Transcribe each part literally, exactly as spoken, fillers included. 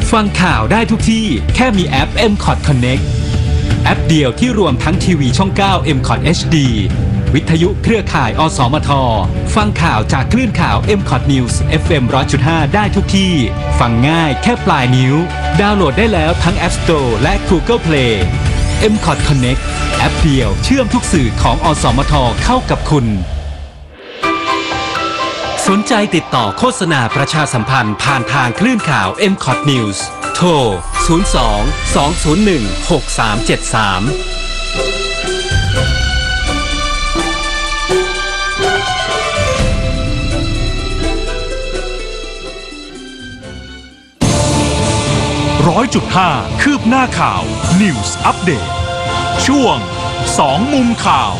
ฟังข่าวได้ทุกที่แค่มีแอป เอ็ม คอท Connect แอปเดียวที่รวมทั้งทีวีช่อง เก้า เอ็ม คอท เอช ดี วิทยุเครือข่าย อสมท ฟังข่าวจากคลื่นข่าว เอ็ม คอท News เอฟ เอ็ม หนึ่งร้อยจุดห้า ได้ทุกที่ ฟังง่ายแค่ปลายนิ้วดาวน์โหลดได้แล้วทั้ง App Store และ Google Play เอ็ม คอท Connect แอปเดียวเชื่อมทุกสื่อของอสมทเข้ากับคุณสนใจติดต่อโฆษณาประชาสัมพันธ์ผ่านทางคลื่นข่าว เอ็ม คอท News โทร ศูนย์ สอง สอง ศูนย์ หนึ่ง หก สาม เจ็ด สามร้อยจุดห้า คืบหน้าข่าว News Update ช่วงสองมุมข่าว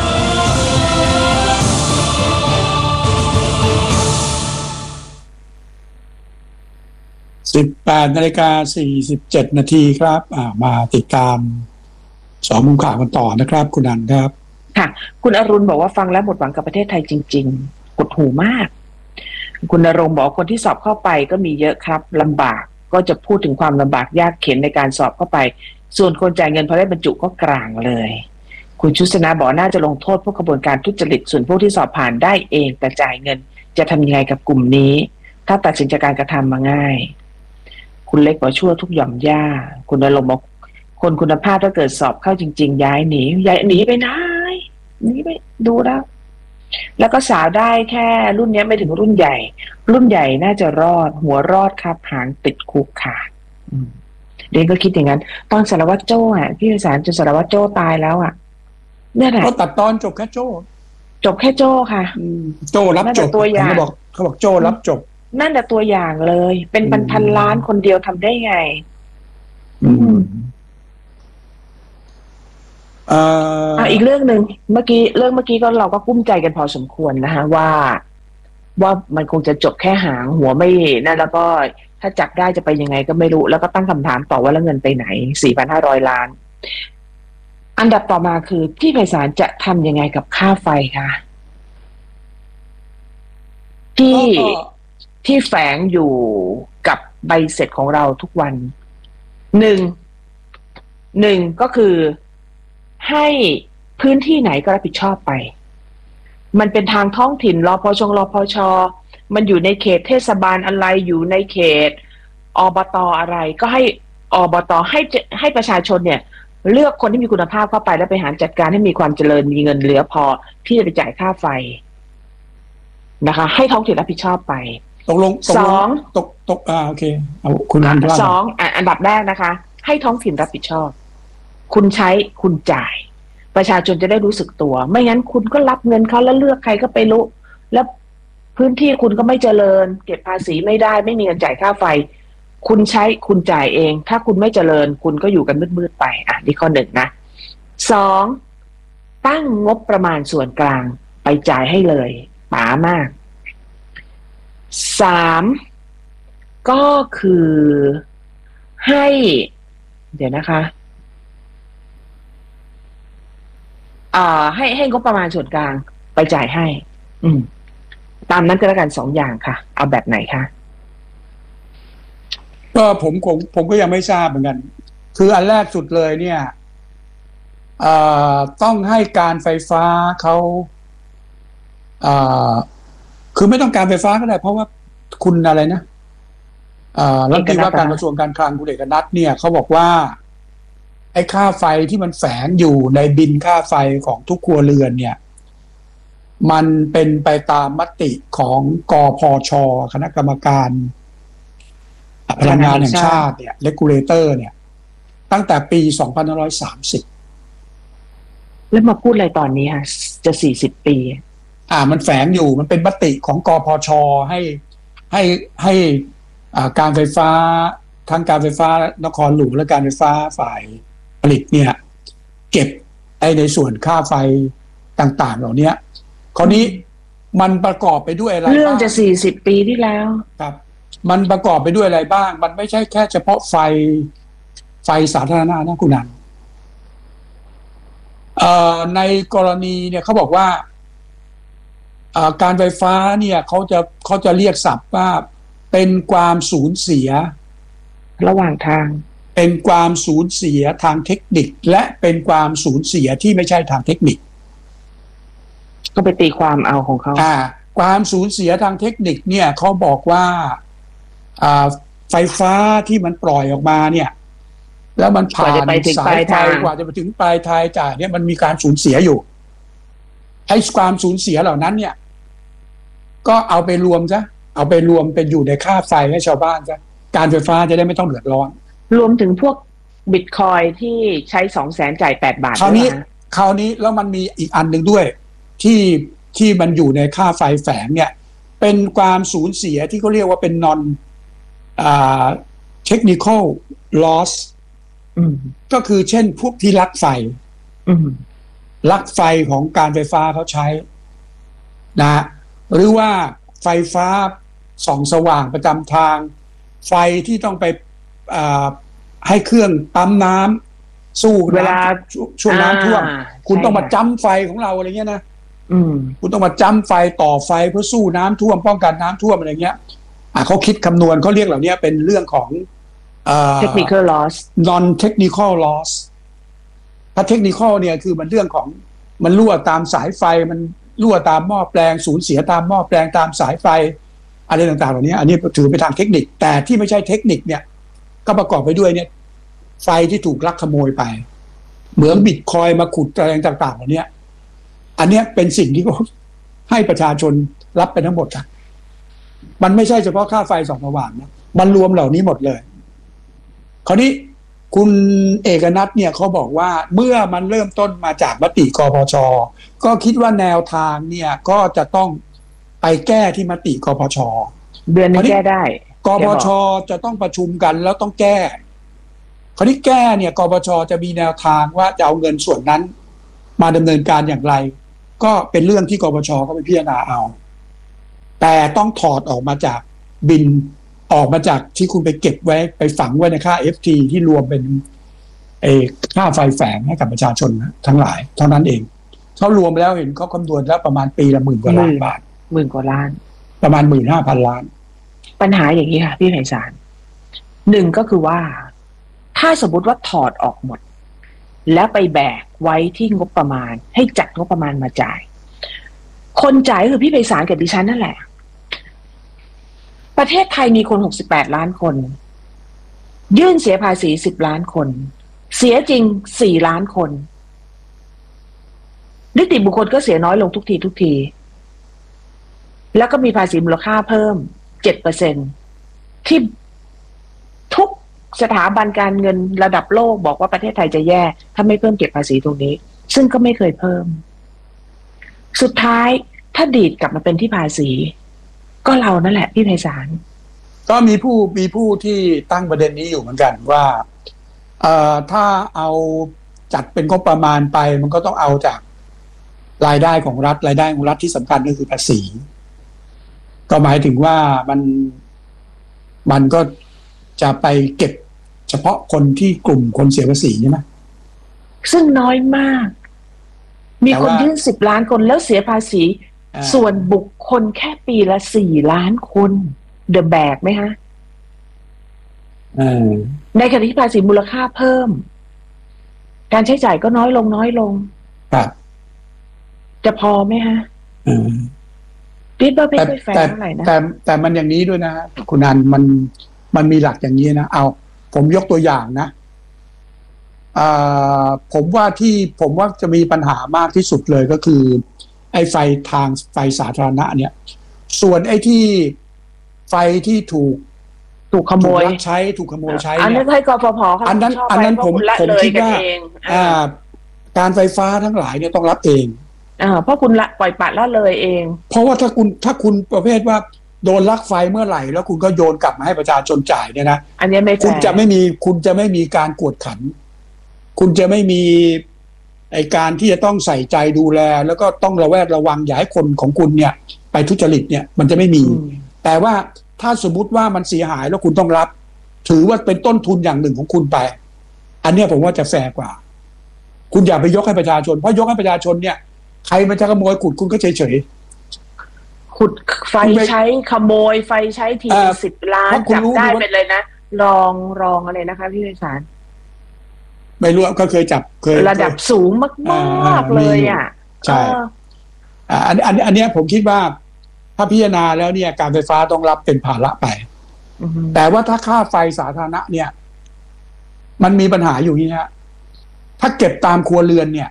สิบแปดนาฬิกาสี่สิบเจ็ดนาทีครับมาติดตามสองมุมข่าวกันต่อนะครับคุณนันครับค่ะคุณอรุณบอกว่าฟังแล้วหมดหวังกับประเทศไทยจริงๆกดหูมากคุณณรงค์บอกคนที่สอบเข้าไปก็มีเยอะครับลำบากก็จะพูดถึงความลำบากยากเข็ญในการสอบเข้าไปส่วนคนจ่ายเงินพอได้บรรจุก็กลางเลยคุณชุสนาบอกน่าจะลงโทษพวกกระบวนการทุจริตส่วนพวกที่สอบผ่านได้เองแต่จ่ายเงินจะทำยังไงกับกลุ่มนี้ถ้าตัดสินจากการกระทำมาง่ายคุณเล็กบอกชั่วทุกหย่อมย่าคุณณรงค์บอกคนคุณภาพถ้าเกิดสอบเข้าจริงๆย้ายหนีย้ายหนีไปไหนหนีไปดูแล้วแล้วก็สาวได้แค่รุ่นนี้ไม่ถึงรุ่นใหญ่รุ่นใหญ่น่าจะรอดหัวรอดครับหางติดคุกขาดเด็กก็คิดอย่างนั้นตอนสารวัตรโจ้อ่ะพี่ประสานจนสารวัตรโจ้ตายแล้วอ่ะเนี่ยแหละก็ตัดตอนจบแค่โจ้จบแค่โจ้ค่ะโจ้รับจบตัวอย่างเขาบอกเขาบอกโจ้รับจบนั่นแต่ตัวอย่างเลยเป็นพันพันล้านคนเดียวทำได้ไงอืมอ่าอีกเรื่องหนึ่งเมื่อกี้เรื่องเมื่อกี้ก็เราก็กุ้มใจกันพอสมควรนะคะว่าว่ามันคงจะจบแค่หางหัวไม่นั่นแล้วก็ถ้าจับได้จะไปยังไงก็ไม่รู้แล้วก็ตั้งคำถามต่อว่าแล้วเงินไปไหน สี่พันห้าร้อย ล้านอันดับต่อมาคือพี่ไพศาลจะทำยังไงกับค่าไฟคะที่ที่แฝงอยู่กับใบเสร็จของเราทุกวันหนึ่งหนึ่งก็คือให้พื้นที่ไหนก็รับผิดชอบไปมันเป็นทางท้องถิ่นรพชรพชมันอยู่ในเขตเทศบาลอะไรอยู่ในเขตอบตอะไรก็ให้อบตให้ให้ประชาชนเนี่ยเลือกคนที่มีคุณภาพเข้าไปแล้วไปหาจัดการให้มีความเจริญมีเงินเหลือพอที่จะไปจ่ายค่าไฟนะคะให้ท้องถิ่นรับผิดชอบไปตกลงสองตกตกอ่าโอเคเอาคุณอันสองอันดับแรกนะคะให้ท้องถิ่นรับผิดชอบคุณใช้คุณจ่ายประชาชนจะได้รู้สึกตัวไม่งั้นคุณก็รับเงินเขาแล้วเลือกใครก็ไปรู้แล้วพื้นที่คุณก็ไม่เจริญเก็บภาษีไม่ได้ไม่มีเงินจ่ายค่าไฟคุณใช้คุณจ่ายเองถ้าคุณไม่เจริญคุณก็อยู่กันมืดๆไปอ่ะนี่ข้อหนึ่งนะสองตั้งงบประมาณส่วนกลางไปจ่ายให้เลยป๋ามากสามก็คือให้เดี๋ยวนะคะอ่าให้ให้งบประมาณส่วนกลางไปจ่ายให้อืมตามนั้นก็แล้วกันสองอย่างค่ะเอาแบบไหนคะก็ผมผมผมก็ยังไม่ทราบเหมือนกันคืออันแรกสุดเลยเนี่ยเอ่อต้องให้การไฟฟ้าเขาเอ่อคือไม่ต้องการไฟฟ้าก็ได้เพราะว่าคุณอะไรนะเอ่อรัฐมนตรีว่าการกระทรวงการคลังคุณเอกนัทเนี่ยเขาบอกว่าไอ้ค่าไฟที่มันแฝงอยู่ในบินค่าไฟของทุกครัวเรือนเนี่ยมันเป็นไปตามมติของกพช.คณะกรรมการพลังงานแห่งชาติเนี่ย regulator เนี่ยตั้งแต่ปีสองพันห้าร้อยสามสิบแล้วมาพูดอะไรตอนนี้ฮะจะสี่สิบปีอ่ามันแฝงอยู่มันเป็นมติของกพช.ให้ให้ให้อ่าการไฟฟ้าทั้งการไฟฟ้านครหลวงและการไฟฟ้าฝ่ายผลิตเนี่ยเก็บไอ้ในส่วนค่าไฟต่างๆเหล่านี้คราวนี้มันประกอบไปด้วยอะไรเรื่องจะสี่สิบปีที่แล้วครับมันประกอบไปด้วยอะไรบ้างมันไม่ใช่แค่เฉพาะไฟไฟสาธารณะนะคุณนันเอ่อในกรณีเนี่ยเขาบอกว่าเอ่อการไฟฟ้าเนี่ยเขาจะเขาจะเรียกศัพท์ว่าเป็นความสูญเสียระหว่างทางเป็นความสูญเสียทางเทคนิคและเป็นความสูญเสียที่ไม่ใช่ทางเทคนิคก็ไปตีความเอาของเขาอ่าความสูญเสียทางเทคนิคเนี่ยเขาบอกว่าอ่าไฟฟ้าที่มันปล่อยออกมาเนี่ยแล้วมันผ่านสายไฟกว่าจะไปถึงปลายทางจ่ายเนี่ยมันมีการสูญเสียอยู่ไอ้ความสูญเสียเหล่านั้นเนี่ยก็เอาไปรวมซะเอาไปรวมเป็นอยู่ในค่าไฟให้ชาวบ้านซะการไฟฟ้าจะได้ไม่ต้องเดือดร้อนรวมถึงพวกบิตคอยที่ใช้สองแสนจ่ายแปดบาทคราวนี้คราวนี้แล้วมันมีอีกอันหนึ่งด้วยที่ที่มันอยู่ในค่าไฟแฝงเนี่ยเป็นความสูญเสียที่เขาเรียกว่าเป็น non อ่า technical loss ก็คือเช่นพวกที่ลักไฟลักไฟของการไฟฟ้าเขาใช้นะหรือว่าไฟฟ้าส่องสว่างประจำทางไฟที่ต้องไปให้เครื่องปั๊มน้ำสู้เวลาช่วงน้ำท่วมคุณต้องมาจ้ำไฟของเราอะไรเงี้ยนะคุณต้องมาจ้ำไฟต่อไฟเพื่อสู้น้ำท่วมป้องกันน้ำท่วมอะไรเงี้ยอ่ะเขาคิดคำนวณเขาเรียกเหล่านี้เป็นเรื่องของ technical loss non technical loss ถ้า technical เนี่ยคือมันเรื่องของมันรั่วตามสายไฟมันรั่วตามหม้อแปลงสูญเสียตามหม้อแปลงตามสายไฟอะไรต่างๆเหล่านี้อันนี้ถือเป็นทางเทคนิคแต่ที่ไม่ใช่เทคนิคเนี่ยก็ประกอบไปด้วยเนี่ยไฟที่ถูกลักขโมยไปเหมือนบิตคอยมาขุดอะไรต่างๆเหล่านี้อันนี้เป็นสิ่งที่เขาให้ประชาชนรับไปทั้งหมดครับมันไม่ใช่เฉพาะค่าไฟส่องสว่างนะมันรวมเหล่านี้หมดเลยคราวนี้คุณเอกนัทเนี่ยเขาบอกว่าเมื่อมันเริ่มต้นมาจากมติกปช.ก็คิดว่าแนวทางเนี่ยก็จะต้องไปแก้ที่มติกปช. เดือนนี้แก้ได้กปช.จะต้องประชุมกันแล้วต้องแก้คราวนี้แก้เนี่ยกปช.จะมีแนวทางว่าจะเอาเงินส่วนนั้นมาดำเนินการอย่างไรก็เป็นเรื่องที่กปช.ก็ไปพิจารณาเอาแต่ต้องถอดออกมาจากบินออกมาจากที่คุณไปเก็บไว้ไปฝังไว้ในค่า เอฟ ที ที่รวมเป็นเอค่าไฟแฝงให้กับประชาชนทั้งหลายเท่านั้นเองเขารวมแล้วเห็นเขาคำนวณแล้วประมาณปีละหมื่นกว่าล้านบาทหมื่นกว่าล้านประมาณหมื่นห้าพันล้านปัญหาอย่างนี้ค่ะพี่ไพศาลหนึ่งก็คือว่าถ้าสมมติว่าถอดออกหมดแล้วไปแบกไว้ที่งบประมาณให้จัดงบประมาณมาจ่ายคนจ่ายคือพี่ไพศาลกับดิฉันนั่นแหละประเทศไทยมีคนหกสิบแปดล้านคนยื่นเสียภาษีสิบล้านคนเสียจริงสี่ล้านคนนิติบุคคลก็เสียน้อยลงทุกทีทุกทีแล้วก็มีภาษีมูลค่าเพิ่ม เจ็ดเปอร์เซ็นต์ ที่ทุกสถาบันการเงินระดับโลกบอกว่าประเทศไทยจะแย่ถ้าไม่เพิ่มเก็บภาษีตรงนี้ซึ่งก็ไม่เคยเพิ่มสุดท้ายถ้าดีดกลับมาเป็นที่ภาษีก็เรานั่นแหละพี่ไพศาลก็มีผู้มีผู้ที่ตั้งประเด็นนี้อยู่เหมือนกันว่าเอ่อถ้าเอาจัดเป็นงบประมาณไปมันก็ต้องเอาจากรายได้ของรัฐรายได้ของรัฐที่สำคัญก็คือภาษีก็หมายถึงว่ามันมันก็จะไปเก็บเฉพาะคนที่กลุ่มคนเสียภาษีใช่ไหมซึ่งน้อยมากมีคนยื่นสิบล้านคนแล้วเสียภาษีส่วนบุคคลแค่ปีละสี่ล้านคนเดอะแบกไหมฮะในขณะที่ภาษีมูลค่าเพิ่มการใช้จ่ายก็น้อยลงน้อยลงจะพอไหมฮะพี่ว่าไม่ค่อยแฟร์เท่าไหร่นะแต่แต่มันอย่างนี้ด้วยนะคุณนันมันมันมีหลักอย่างนี้นะเอาผมยกตัวอย่างนะอ่าผมว่าที่ผมว่าจะมีปัญหามากที่สุดเลยก็คือไอ้ไฟทางไฟสาธารณะเนี่ยส่วนไอ้ที่ไฟที่ถูกถูกขโมยใช้ถูกขโมยใช้อันนั้นให้กฟผอันนั้นอันนั้นผมผมคิดว่าอ่าการไฟฟ้าทั้งหลายเนี่ยต้องรับเองอ่าเพราะคุณละปล่อยปละละเลยเองเพราะว่าถ้าคุณถ้าคุณประเภทว่าโดนลักไฟเมื่อไหร่แล้วคุณก็โยนกลับมาให้ประชาชนจ่ายเนี่ยนะอันนี้ไม่คุณจะไม่มีคุณจะไม่มีการกวดขันคุณจะไม่มีไอการที่จะต้องใส่ใจดูแลแล้วก็ต้องระแวดระวังอย่าให้คนของคุณเนี่ยไปทุจริตเนี่ยมันจะไม่มีแต่ว่าถ้าสมมุติว่ามันเสียหายแล้วคุณต้องรับถือว่าเป็นต้นทุนอย่างหนึ่งของคุณไปอันนี้ผมว่าจะแฟร์กว่าคุณอย่าไปยกให้ประชาชนเพราะยกให้ประชาชนเนี่ยใครมันจะขโมยขุดคุณก็เฉยเฉยขุดไฟใช้ขโมยไฟใช้ทีสิบล้านจับได้ไปเลยนะรองรองอะไรนะคะพี่ไพศาลไม่รู้ก็เคยจับเคยระดับสูงมากๆเลยอ่ะใช่อันอันอันนี้ผมคิดว่าถ้าพิจารณาแล้วเนี่ยการไฟฟ้าต้องรับเป็นภาระไปแต่ว่าถ้าค่าไฟสาธารณะเนี่ยมันมีปัญหาอยู่นี่ฮะถ้าเก็บตามครัวเรือนเนี่ย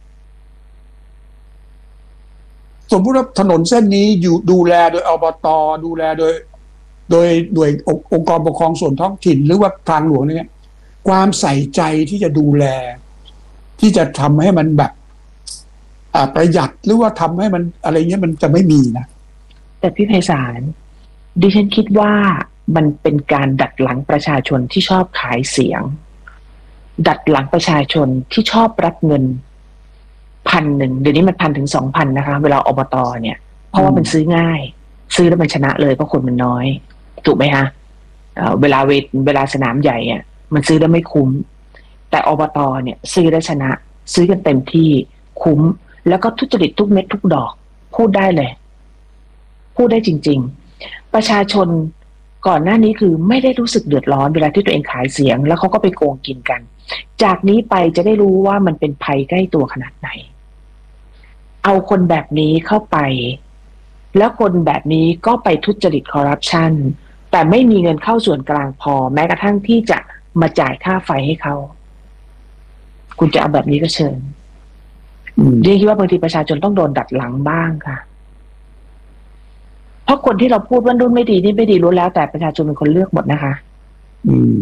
สมมติว่าถนนเส้นนี้อยู่ดูแลโดยอบต.ดูแลโดยโดยโดยองค์กรปกครองส่วนท้องถิ่นหรือว่าทางหลวงเนี่ยความใส่ใจที่จะดูแลที่จะทำให้มันแบบประหยัดหรือว่าทำให้มันอะไรเงี้ยมันจะไม่มีนะแต่พี่ไพศาลดิฉันคิดว่ามันเป็นการดัดหลังประชาชนที่ชอบขายเสียงดัดหลังประชาชนที่ชอบรับเงินพันหนึ่งเดี๋ยวนี้มันพันถึงสองพันนะคะเวลาอบต.เนี่ยเพราะว่ามันซื้อง่ายซื้อแล้วมันชนะเลยเพราะคนมันน้อยถูกไหมคะเวลาเวเวลาสนามใหญ่เนี่ยมันซื้อแล้วไม่คุ้มแต่อบต.เนี่ยซื้อแล้วชนะซื้อกันเต็มที่คุ้มแล้วก็ทุจริตทุกเม็ดทุกดอกพูดได้เลยพูดได้จริงๆประชาชนก่อนหน้านี้คือไม่ได้รู้สึกเดือดร้อนเวลาที่ตัวเองขายเสียงแล้วเขาก็ไปโกงกินกันจากนี้ไปจะได้รู้ว่ามันเป็นภัยใกล้ตัวขนาดไหนเอาคนแบบนี้เข้าไปแล้วคนแบบนี้ก็ไปทุจริตคอร์รัปชันแต่ไม่มีเงินเข้าส่วนกลางพอแม้กระทั่งที่จะมาจ่ายค่าไฟให้เขาคุณจะเอาแบบนี้ก็เชิญเรียกว่าบางทีประชาชนต้องโดนดัดหลังบ้างค่ะเพราะคนที่เราพูดว่ารุ่นไม่ดีนี่ไม่ดีรู้แล้วแต่ประชาชนเป็นคนเลือกหมดนะคะอืม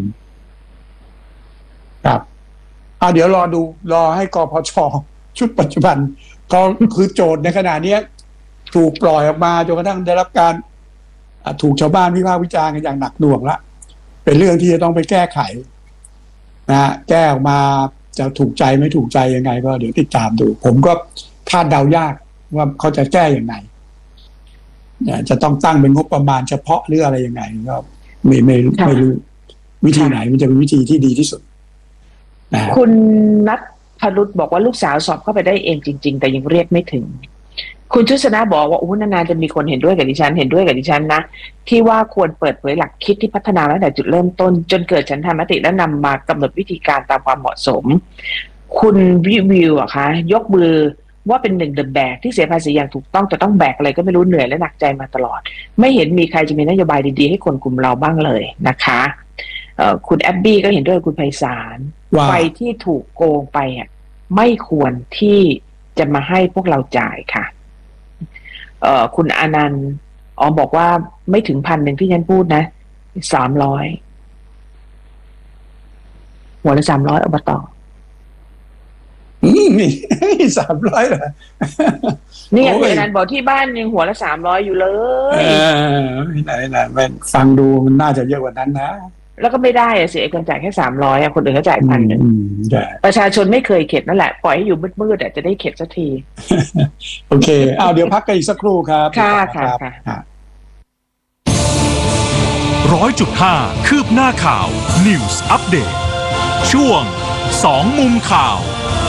ครับอ่าเดี๋ยวรอดูรอให้กพช.ชุดปัจจุบันก็คือโจทย์ในขณะนี้ถูกปล่อยออกมาจนกระทั่งได้รับการถูกชาวบ้านวิพากษ์วิจารณ์กันอย่างหนักหน่วงละเป็นเรื่องที่จะต้องไปแก้ไขนะแก้ออกมาจะถูกใจไม่ถูกใจยังไงก็เดี๋ยวติดตามดูผมก็คาดเดายากว่าเขาจะแก้อย่างไรจะต้องตั้งเป็นงบประมาณเฉพาะหรืออะไรยังไงก็ไม่ไม่ไม่รู้วิธีไหนมันจะเป็นวิธีที่ดีที่สุดคุณนัทพรุษบอกว่าลูกสาวสอบเข้าไปได้เองจริงๆแต่ยังเรียกไม่ถึงคุณชุสนาบอกว่าโอ้นานๆจะมีคนเห็นด้วยกับดิฉันเห็นด้วยกับดิฉันนะที่ว่าควรเปิดเผยหลักคิดที่พัฒนาตั้งแต่จุดเริ่มต้นจนเกิดฉันทามติและนำมากำหนดวิธีการตามความเหมาะสมคุณวิวอะคะยกมือว่าเป็นหนึ่งเดอะแบกที่เสียภาษีอย่างถูกต้องแต่ต้องแบกอะไรก็ไม่รู้เหนื่อยและหนักใจมาตลอดไม่เห็นมีใครจะมีนโยบายดีๆให้คนกลุ่มเราบ้างเลยนะคะคุณแอบบี้ก็เห็นด้วยคุณไพศาลไฟที่ถูกโกงไปอ่ะไม่ควรที่จะมาให้พวกเราจ่ายค่ะเอ่อคุณอนันต์อ๋อบอกว่าไม่ถึงพันหนึ่งที่ฉันพูดนะสามร้อยหัวละสามร้อยอบต. อืมนี่สามร้อยเหรอนี่อย่างคุณอนันต์บอกที่บ้านยังหัวละสามร้อยอยู่เลยเออไม่ไหนไหนมันฟังดูมันน่าจะเยอะกว่านั้นนะแล้วก็ไม่ได้อะเสียคนจ่ายแค่สามร้อยอะคนอื่นเขาจ่ายพันหนึ่งประชาชนไม่เคยเข็ดนั่นแหละปล่อยให้อยู่มืดๆอะจะได้เข็ดสักทีโอเคเอาเดี๋ยวพักกันอีกสักครู่ครับค่ะค่ะค่ะร้อยจุดห้าคืบหน้าข่าว News Update ช่วงสองมุมข่าว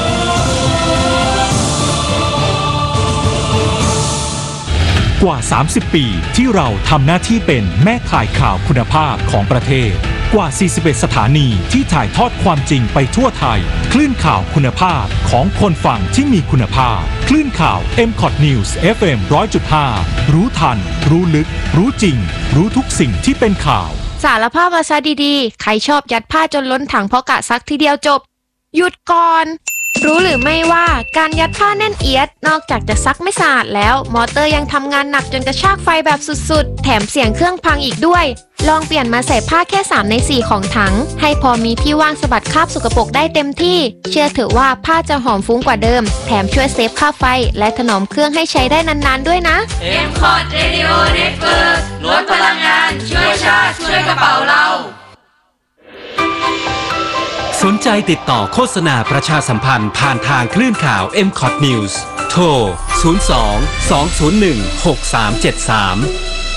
กว่าสามสิบปีที่เราทำหน้าที่เป็นแม่ข่ายข่าวคุณภาพของประเทศกว่าสี่สิบเอ็ดสถานีที่ถ่ายทอดความจริงไปทั่วไทยคลื่นข่าวคุณภาพของคนฟังที่มีคุณภาพคลื่นข่าว เอ็ม คอท News เอฟ เอ็ม หนึ่งร้อยจุดห้า รู้ทันรู้ลึกรู้จริงรู้ทุกสิ่งที่เป็นข่าวสารภาพภาษาดีๆใครชอบยัดผ้าจนล้นถังเพราะกะซักทีเดียวจบหยุดก่อนรู้หรือไม่ว่าการยัดผ้าแน่นเอียดนอกจากจะซักไม่สะอาดแล้วมอเตอร์ยังทำงานหนักจนกระชากไฟแบบสุดๆแถมเสียงเครื่องพังอีกด้วยลองเปลี่ยนมาใส่ผ้าแค่สามในสี่ของถังให้พอมีที่ว่างสะบัดคราบสกปรกได้เต็มที่เชื่อเถอะว่าผ้าจะหอมฟุ้งกว่าเดิมแถมช่วยเซฟค่าไฟและถนอมเครื่องให้ใช้ได้นานๆด้วยนะเอ็ม คอท Radio Network ลดพลังงานช่วยชาติช่วยกระเป๋าเราสนใจติดต่อโฆษณาประชาสัมพันธ์ผ่านทางคลื่นข่าว เอ็ม คอท News โทร ศูนย์ สอง สอง ศูนย์ หนึ่ง หก สาม เจ็ด สาม